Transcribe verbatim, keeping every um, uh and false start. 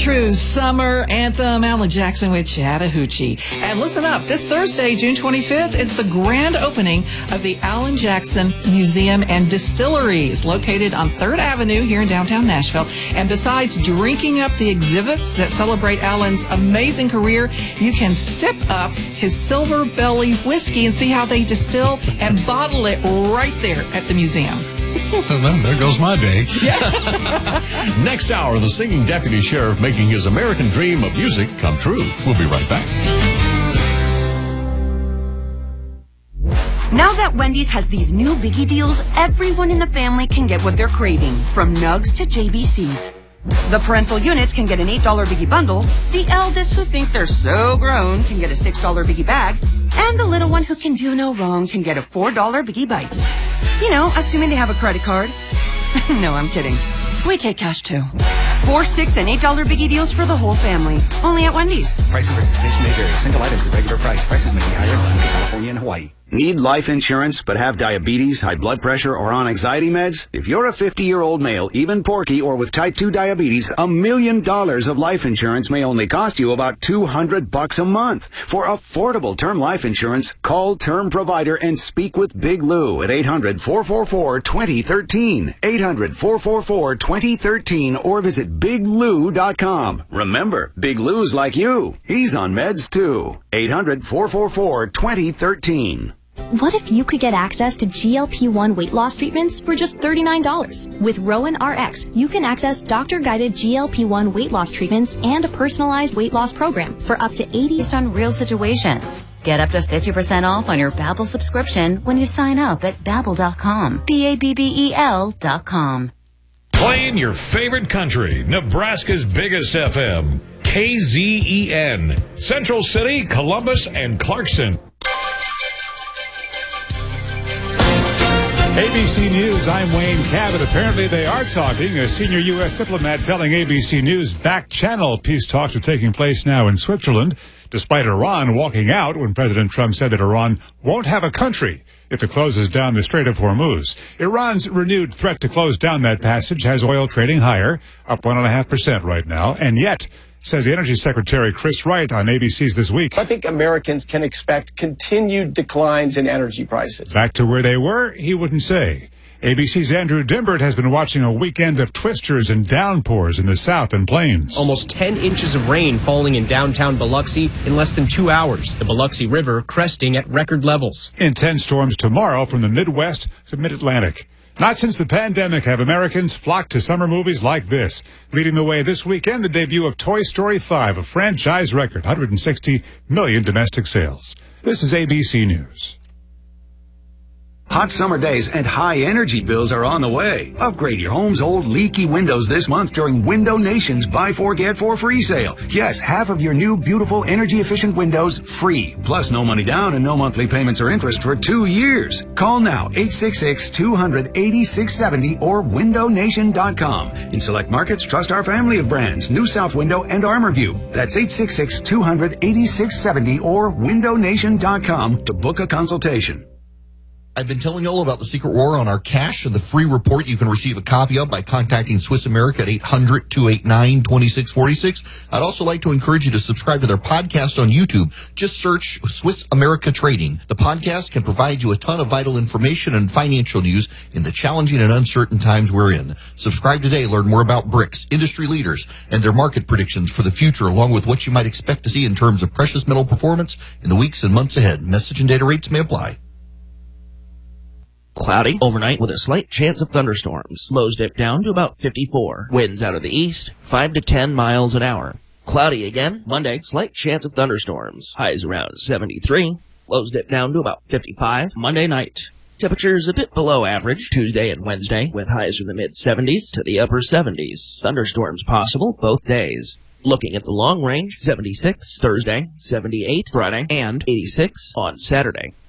true summer anthem, Alan Jackson with Chattahoochee. And listen up, this Thursday, June twenty-fifth, is the grand opening of the Alan Jackson Museum and Distilleries, located on third Avenue here in downtown Nashville. And besides drinking up the exhibits that celebrate Alan's amazing career, you can sip up his Silver Belly whiskey and see how they distill and bottle it right there at the museum. So then, there goes my day. Next hour, the singing deputy sheriff making his American dream of music come true. We'll be right back. Now that Wendy's has these new biggie deals, everyone in the family can get what they're craving, from nugs to J B Cs. The parental units can get an eight dollar biggie bundle, the eldest who think they're so grown can get a six dollar biggie bag, and the little one who can do no wrong can get a four dollar biggie bites. You know, assuming they have a credit card. No, I'm kidding. We take cash too. Four, six, and eight dollar biggie deals for the whole family. Only at Wendy's. Price of participation may vary. Single items at regular price. Prices may be higher in Alaska, California, and Hawaii. Need life insurance but have diabetes, high blood pressure, or on anxiety meds? If you're a fifty-year-old male, even porky, or with type two diabetes, a million dollars of life insurance may only cost you about two hundred bucks a month. For affordable term life insurance, call Term Provider and speak with Big Lou at eight hundred, four four four, two zero one three. eight hundred, four four four, two zero one three or visit big lou dot com. Remember, Big Lou's like you. He's on meds too. eight hundred, four four four, two zero one three. What if you could get access to G L P one weight loss treatments for just thirty-nine dollars? With Rowan R X, you can access doctor-guided G L P one weight loss treatments and a personalized weight loss program for up to eighty based on real situations. Get up to fifty percent off on your Babbel subscription when you sign up at babbel dot com. B A B B E L dot com. Playing your favorite country, Nebraska's biggest F M, K Z E N, Central City, Columbus, and Clarkson. A B C News, I'm Wayne Cabot. Apparently they are talking. A senior U S diplomat telling A B C News back-channel peace talks are taking place now in Switzerland, despite Iran walking out when President Trump said that Iran won't have a country if it closes down the Strait of Hormuz. Iran's renewed threat to close down that passage has oil trading higher, up one point five percent right now, and yet, says the Energy Secretary Chris Wright on A B C's This Week. I think Americans can expect continued declines in energy prices. Back to where they were, he wouldn't say. A B C's Andrew Dimbert has been watching a weekend of twisters and downpours in the South and Plains. Almost ten inches of rain falling in downtown Biloxi in less than two hours. The Biloxi River cresting at record levels. Intense storms tomorrow from the Midwest to Mid-Atlantic. Not since the pandemic have Americans flocked to summer movies like this. Leading the way this weekend, the debut of Toy Story five, a franchise record, one hundred sixty million domestic sales. This is A B C News. Hot summer days and high energy bills are on the way. Upgrade your home's old leaky windows this month during Window Nation's Buy Four Get Four free sale. Yes, half of your new beautiful energy efficient windows free. Plus no money down and no monthly payments or interest for two years. Call now eight six six, two hundred, eighty-six seventy or window nation dot com. In select markets, trust our family of brands, New South Window and ArmorView. That's eight six six, two hundred, eighty-six seventy or window nation dot com to book a consultation. I've been telling you all about the Secret War on our cash and the free report you can receive a copy of by contacting Swiss America at eight hundred, two eight nine, two six four six. I'd also like to encourage you to subscribe to their podcast on YouTube. Just search Swiss America Trading. The podcast can provide you a ton of vital information and financial news in the challenging and uncertain times we're in. Subscribe today. Learn more about BRICS, industry leaders, and their market predictions for the future, along with what you might expect to see in terms of precious metal performance in the weeks and months ahead. Message and data rates may apply. Cloudy overnight with a slight chance of thunderstorms. Lows dip down to about fifty-four. Winds out of the east, five to ten miles an hour. Cloudy again. Monday, slight chance of thunderstorms. Highs around seventy-three. Lows dip down to about fifty-five. Monday night. Temperatures a bit below average Tuesday and Wednesday, with highs from the mid-seventies to the upper seventies. Thunderstorms possible both days. Looking at the long range, seventy-six Thursday, seventy-eight Friday, and eighty-six on Saturday.